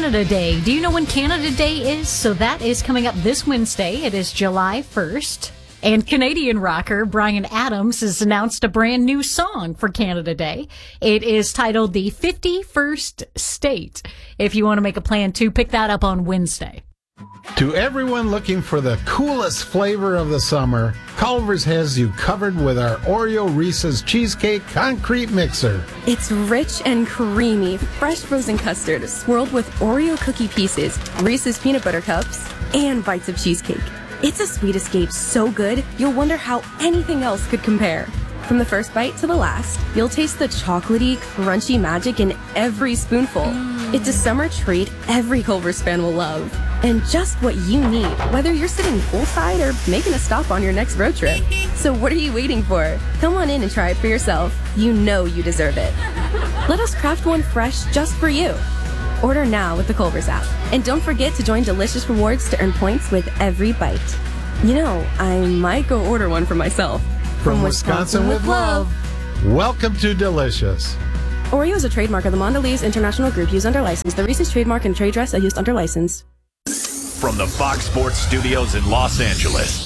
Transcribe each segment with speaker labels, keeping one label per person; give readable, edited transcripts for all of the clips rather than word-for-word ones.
Speaker 1: Canada Day. Do you know when Canada Day is? So that is coming up this Wednesday. It is July 1st. And Canadian rocker Bryan Adams has announced a brand new song for Canada Day. It is titled The 51st State. If you want to make a plan to pick that up on Wednesday.
Speaker 2: To everyone looking for the coolest flavor of the summer, Culver's has you covered with our Oreo Reese's Cheesecake Concrete Mixer.
Speaker 3: It's rich and creamy, fresh frozen custard swirled with Oreo cookie pieces, Reese's peanut butter cups, and bites of cheesecake. It's a sweet escape so good, you'll wonder how anything else could compare. From the first bite to the last, you'll taste the chocolatey, crunchy magic in every spoonful. It's a summer treat every Culver's fan will love. And just what you need, whether you're sitting poolside or making a stop on your next road trip. So what are you waiting for? Come on in and try it for yourself. You know you deserve it. Let us craft one fresh just for you. Order now with the Culver's app. And don't forget to join Delicious Rewards to earn points with every bite. You know, I might go order one for myself.
Speaker 2: From Wisconsin with love. Welcome to Delicious.
Speaker 3: Oreo is a trademark of the Mondelez International Group used under license. The Reese's trademark and trade dress are used under license.
Speaker 4: From the Fox Sports Studios in Los Angeles,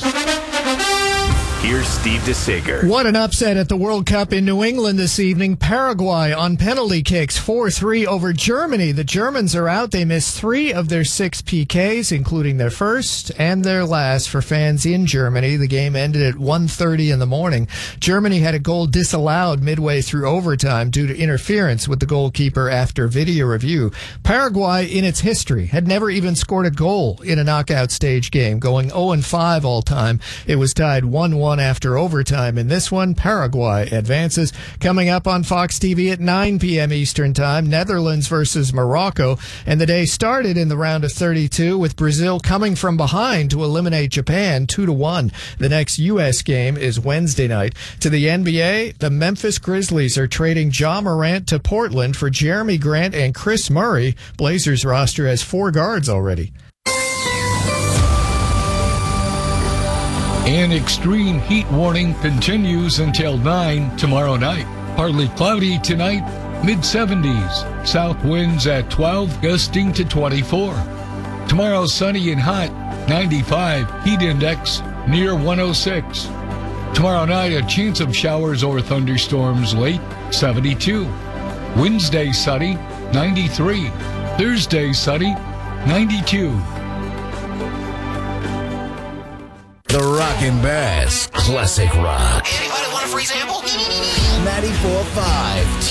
Speaker 4: here's Steve DeSager.
Speaker 5: What an upset at the World Cup in New England this evening. Paraguay on penalty kicks 4-3 over Germany. The Germans are out. They missed 3 of their 6 PKs, including their first and their last for fans in Germany. The game ended at 1:30 in the morning. Germany had a goal disallowed midway through overtime due to interference with the goalkeeper after video review. Paraguay, in its history, had never even scored a goal in a knockout stage game, going 0-5 all time. It was tied 1-1 after overtime. In this one, Paraguay advances. Coming up on Fox TV at 9 p.m. Eastern Time, Netherlands versus Morocco. And the day started in the round of 32 with Brazil coming from behind to eliminate Japan 2-1. The next U.S. game is Wednesday night. To the NBA, the Memphis Grizzlies are trading Ja Morant to Portland for Jeremy Grant and Chris Murray. Blazers roster has 4 guards already.
Speaker 6: An extreme heat warning continues until 9 tomorrow night. Partly cloudy tonight, mid-70s. South winds at 12, gusting to 24. Tomorrow sunny and hot, 95. Heat index near 106. Tomorrow night, a chance of showers or thunderstorms late, 72. Wednesday sunny, 93. Thursday sunny, 92.
Speaker 7: The Rockin' Bass Classic Rock.
Speaker 8: Anybody want a free sample?
Speaker 7: 94.5